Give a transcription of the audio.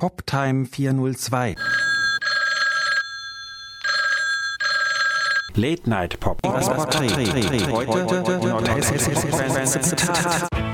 Poptime 402. Late Night Pop. Das Porträt. Heute Zitat.